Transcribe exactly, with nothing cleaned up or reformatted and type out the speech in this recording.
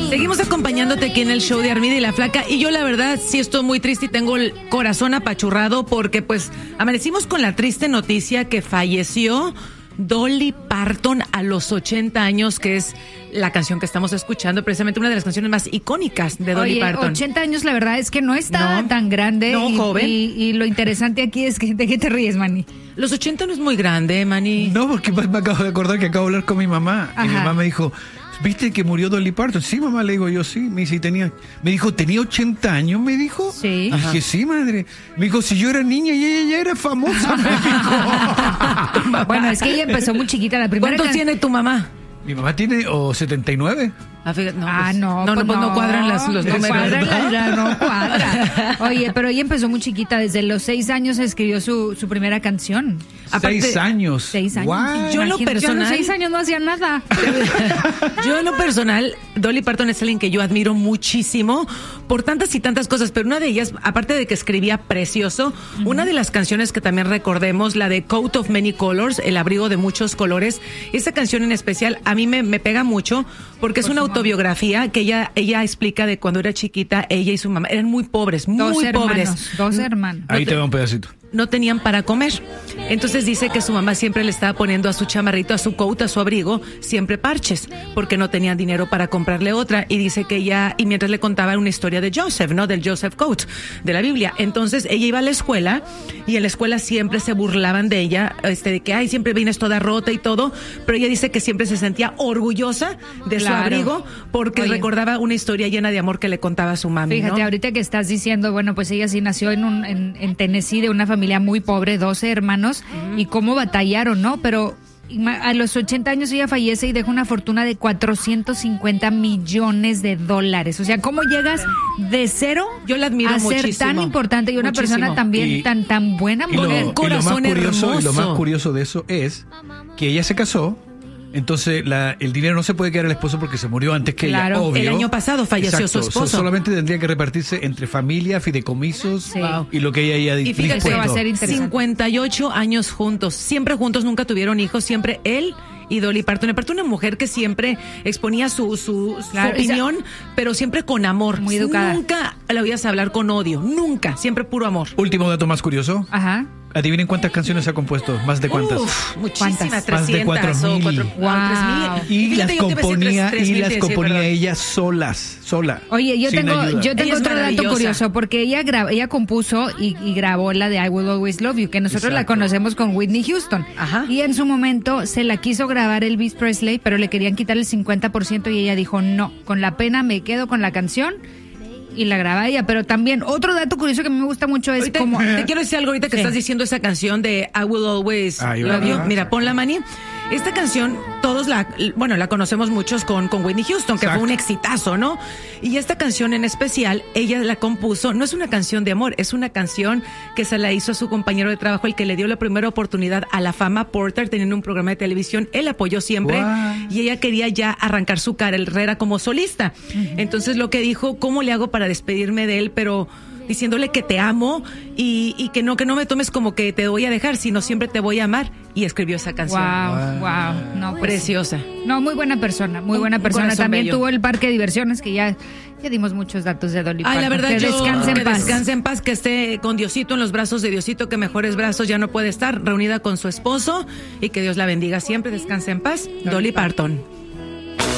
Seguimos acompañándote aquí en el show de Armida y la Flaca. Y yo la verdad sí estoy muy triste y tengo el corazón apachurrado porque pues amanecimos con la triste noticia que falleció Dolly Parton a los ochenta años, que es la canción que estamos escuchando, precisamente una de las canciones más icónicas de Dolly Oye, Parton. ochenta años la verdad es que no está No, tan grande. no, y, joven. Y, y lo interesante aquí es que, ¿de qué te ríes, Manny? Los ochenta no es muy grande, Manny. No, porque me acabo de acordar que acabo de hablar con mi mamá. Ajá. Y mi mamá me dijo, ¿viste que murió Dolly Parton? Sí, mamá, le digo yo, sí. Me dice, tenía, me dijo, ¿tenía ochenta años? Me dijo. Sí. Y dije, sí, madre. Me dijo, si yo era niña y ella ya era famosa, me dijo. Bueno, es que ella empezó muy chiquita. La primera ¿Cuántos can- tiene tu mamá? Mi mamá tiene oh, setenta y nueve. Ah, fíjate, no, Ah, pues, no, no, pues no, pues no cuadran las, los no números. cuadran las- ya no cuadra. Oye, pero ella empezó muy chiquita. Desde los seis años escribió su, su primera canción. Aparte- Seis años. Seis años. Guau. Yo en lo Imagínate, personal- a los seis años no hacía nada. Yo en lo personal, Dolly Parton es alguien que yo admiro muchísimo por tantas y tantas cosas, pero una de ellas, aparte de que escribía precioso, uh-huh. una de las canciones que también recordemos, la de Coat of Many Colors, el abrigo de muchos colores, esa canción en especial a mí me, me pega mucho porque es por una su autobiografía mamá. que ella ella explica de cuando era chiquita, ella y su mamá eran muy pobres, muy Dos hermanos, pobres. dos hermanos. Ahí te va un pedacito. No tenían para comer. Entonces dice que su mamá siempre le estaba poniendo a su chamarrito, a su coat, a su abrigo, siempre parches, porque no tenían dinero para comprarle otra. Y dice que ella, y mientras le contaba una historia de Joseph, ¿no? Del Joseph Coat, de la Biblia. Entonces ella iba a la escuela, y en la escuela siempre se burlaban de ella, este, de que, ay, siempre vienes toda rota y todo, pero ella dice que siempre se sentía orgullosa de Claro. su abrigo, porque Oye. recordaba una historia llena de amor que le contaba a su mami, Fíjate, ¿no? ahorita que estás diciendo, bueno, pues ella sí nació en, un, en, en Tennessee de una familia muy pobre, doce hermanos, uh-huh. y cómo batallaron, ¿no? Pero a los ochenta años ella fallece y deja una fortuna de cuatrocientos cincuenta millones de dólares. O sea, ¿cómo llegas de cero Yo la admiro a ser muchísimo. tan importante y una Muchísimo. persona también Y- tan tan buena Y lo, mujer? y lo más corazón curioso, y lo más hermoso. curioso de eso es que ella se casó. Entonces la, el dinero no se puede quedar al esposo porque se murió antes que Claro. ella, obvio. El año pasado falleció Exacto. su esposo. So- solamente tendría que repartirse entre familia, fideicomisos Sí. Wow. y lo que ella haya Y fíjate, Eso va a dispuesto. ser interesante. cincuenta y ocho años juntos, siempre juntos, nunca tuvieron hijos, siempre él y Dolly Parton. Aparte, una mujer que siempre exponía su, su, su Claro, opinión, pero siempre con amor. Muy educada. Nunca la oías hablar con odio, nunca, siempre puro amor. Último dato más curioso. Ajá. Adivinen cuántas canciones ha compuesto. ¿Más de cuántas? Uf, muchísimas, ¿Cuántas? Más de trescientas cuatro o mil. cuatro- Wow. ah, tres mil. Y Fíjate, las yo te iba a decir componía, tres- tres y mil, las sí, componía perdón. ella solas, sola. Oye, yo sin tengo, ayuda. yo Ella tengo es otro dato maravillosa. curioso, porque ella gra- ella compuso y, y grabó la de I Will Always Love You, que nosotros la Exacto. conocemos con Whitney Houston. Ajá. Y en su momento se la quiso grabar Elvis Presley, pero le querían quitar el cincuenta por ciento y ella dijo, no, con la pena me quedo con la canción. Y la graba ella, pero también otro dato curioso que a mí me gusta mucho es Ahorita- como... te quiero decir algo ahorita que Sí. estás diciendo esa canción de I Will Always Ahí va. Love You. Mira, ponla, Manny. Esta canción, todos la, bueno, la conocemos muchos con, con Whitney Houston, que Exacto. fue un exitazo, ¿no? Y esta canción en especial, ella la compuso, no es una canción de amor, es una canción que se la hizo a su compañero de trabajo, el que le dio la primera oportunidad a la fama, Porter, teniendo un programa de televisión. Él apoyó siempre Wow. y ella quería ya arrancar su carrera como solista. Entonces lo que dijo, ¿cómo le hago para despedirme de él? Pero diciéndole que te amo y, y que no que no me tomes como que te voy a dejar, sino siempre te voy a amar. Y escribió esa canción. Wow, wow. No, pues, Preciosa. no, muy buena persona, muy Un- buena un persona. corazón También bello. tuvo el parque de diversiones, que ya, ya dimos muchos datos de Dolly Ay, Parton. la verdad, que yo, descanse en que paz. descanse en paz, que esté con Diosito, en los brazos de Diosito, que mejores brazos ya no puede estar, reunida con su esposo, y que Dios la bendiga siempre. Descanse en paz. Dolly Parton.